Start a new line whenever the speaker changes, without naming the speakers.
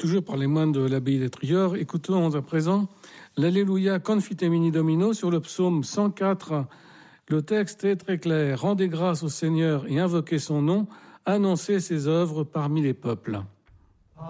toujours par les moines de l'abbaye d'Étrilleur. Écoutons à présent l'Alléluia Confitemini Domino sur le psaume 104. Le texte est très clair. Rendez grâce au Seigneur et invoquez son nom, annoncez ses œuvres parmi les peuples.